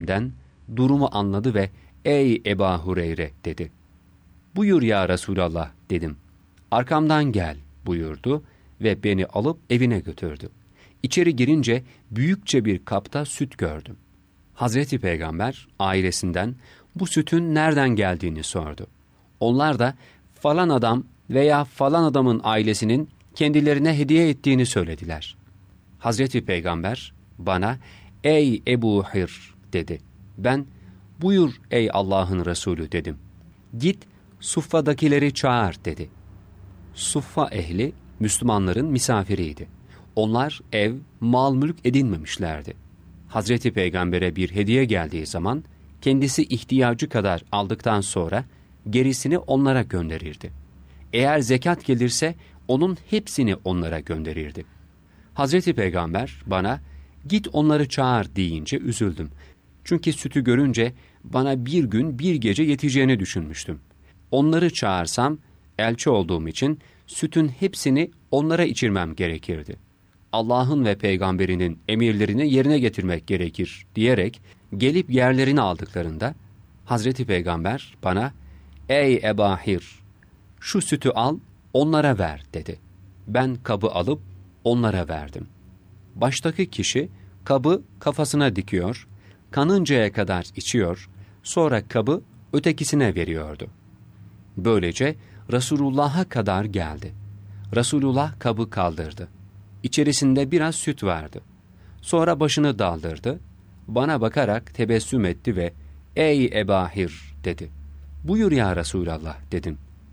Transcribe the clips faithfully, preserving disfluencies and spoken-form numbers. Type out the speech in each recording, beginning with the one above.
benden, durumu anladı ve ''Ey Ebu Hureyre'' dedi. ''Buyur ya Resulallah'' dedim. ''Arkamdan gel'' buyurdu ve beni alıp evine götürdü. İçeri girince büyükçe bir kapta süt gördüm. Hazreti Peygamber ailesinden bu sütün nereden geldiğini sordu. Onlar da falan adam veya falan adamın ailesinin kendilerine hediye ettiğini söylediler. Hazreti Peygamber bana ''Ey Ebu Hir'' dedi. Ben ''Buyur ey Allah'ın Resulü'' dedim. ''Git Suffa'dakileri çağır'' dedi. Suffa ehli Müslümanların misafiriydi. Onlar ev, mal mülk edinmemişlerdi. Hazreti Peygamber'e bir hediye geldiği zaman kendisi ihtiyacı kadar aldıktan sonra gerisini onlara gönderirdi. Eğer zekat gelirse onun hepsini onlara gönderirdi. Hazreti Peygamber bana ''Git onları çağır'' deyince üzüldüm. Çünkü sütü görünce bana bir gün bir gece yeteceğini düşünmüştüm. Onları çağırsam elçi olduğum için sütün hepsini onlara içirmem gerekirdi. Allah'ın ve peygamberinin emirlerini yerine getirmek gerekir diyerek gelip yerlerini aldıklarında Hazreti Peygamber bana ''Ey Ebu Hir, şu sütü al, onlara ver'' dedi. Ben kabı alıp onlara verdim. Baştaki kişi kabı kafasına dikiyor, kanıncaya kadar içiyor, sonra kabı ötekisine veriyordu. Böylece Resulullah'a kadar geldi. Resulullah kabı kaldırdı. İçerisinde biraz süt vardı. Sonra başını daldırdı, bana bakarak tebessüm etti ve ''Ey Ebu Hir'' dedi. ''Buyur ya Resulallah'' dedim.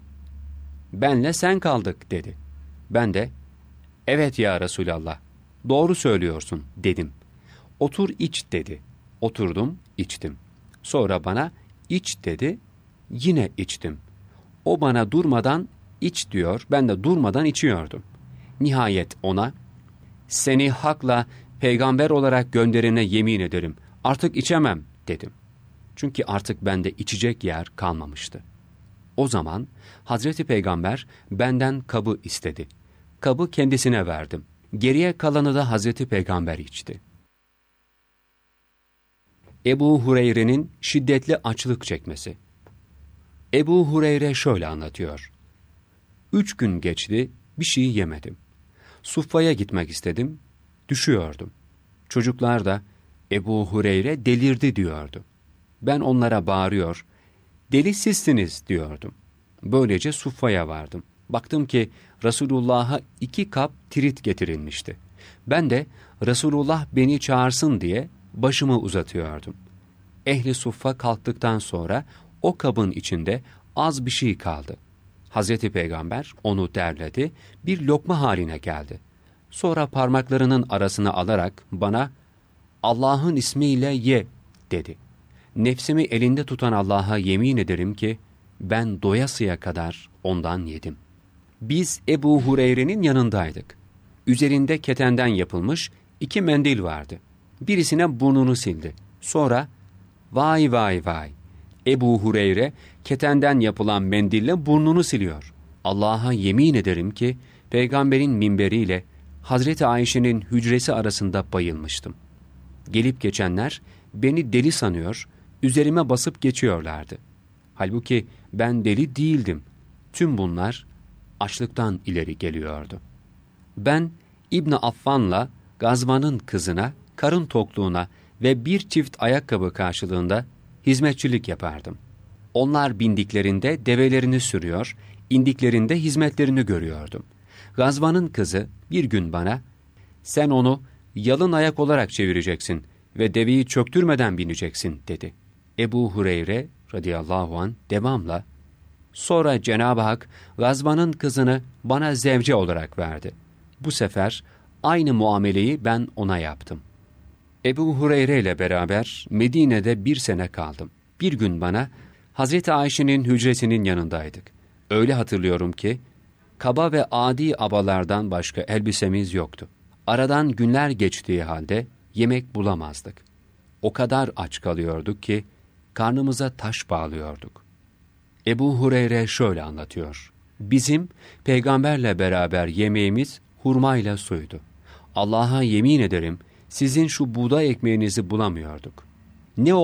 ''Benle sen kaldık'' dedi. Ben de ''Evet ya Resulallah, doğru söylüyorsun'' dedim. ''Otur iç'' dedi. Oturdum, içtim. Sonra bana ''İç'' dedi, yine içtim. O bana durmadan iç diyor, ben de durmadan içiyordum. Nihayet ona ''Seni hakla peygamber olarak gönderene yemin ederim, artık içemem'' dedim. Çünkü artık bende içecek yer kalmamıştı. O zaman Hazreti Peygamber benden kabı istedi. Kabı kendisine verdim. Geriye kalanı da Hazreti Peygamber içti. Ebu Hureyre'nin şiddetli açlık çekmesi. Ebu Hureyre şöyle anlatıyor. Üç gün geçti, bir şey yemedim. Suffa'ya gitmek istedim, düşüyordum. Çocuklar da Ebu Hureyre delirdi diyordu. Ben onlara bağırıyor, deli sizsiniz diyordum. Böylece Suffa'ya vardım. Baktım ki Resulullah'a iki kap tirit getirilmişti. Ben de Resulullah beni çağırsın diye başımı uzatıyordum. Ehli Suffa kalktıktan sonra o kabın içinde az bir şey kaldı. Hazreti Peygamber onu derledi, bir lokma haline geldi. Sonra parmaklarının arasına alarak bana ''Allah'ın ismiyle ye'' dedi. Nefsimi elinde tutan Allah'a yemin ederim ki ben doyasıya kadar ondan yedim. Biz Ebu Hureyre'nin yanındaydık. Üzerinde ketenden yapılmış iki mendil vardı. Birisine burnunu sildi. Sonra ''Vay vay vay! Ebu Hureyre ketenden yapılan mendille burnunu siliyor. Allah'a yemin ederim ki peygamberin minberiyle Hazreti Ayşe'nin hücresi arasında bayılmıştım. Gelip geçenler beni deli sanıyor, üzerime basıp geçiyorlardı. Halbuki ben deli değildim. Tüm bunlar açlıktan ileri geliyordu. Ben İbn Affan'la Gazvan'ın kızına, karın tokluğuna ve bir çift ayakkabı karşılığında hizmetçilik yapardım. Onlar bindiklerinde develerini sürüyor, indiklerinde hizmetlerini görüyordum. Gazvan'ın kızı bir gün bana, ''Sen onu yalın ayak olarak çevireceksin ve deveyi çöktürmeden bineceksin'' dedi. Ebu Hureyre radıyallahu anh devamla, ''Sonra Cenab-ı Hak Gazvan'ın kızını bana zevce olarak verdi. Bu sefer aynı muameleyi ben ona yaptım.'' Ebu Hureyre ile beraber Medine'de bir sene kaldım. Bir gün bana Hazreti Ayşe'nin hücresinin yanındaydık. Öyle hatırlıyorum ki kaba ve adi abalardan başka elbisemiz yoktu. Aradan günler geçtiği halde yemek bulamazdık. O kadar aç kalıyorduk ki karnımıza taş bağlıyorduk. Ebu Hureyre şöyle anlatıyor. Bizim peygamberle beraber yemeğimiz hurmayla suydu. Allah'a yemin ederim sizin şu buğday ekmeğinizi bulamıyorduk. Ne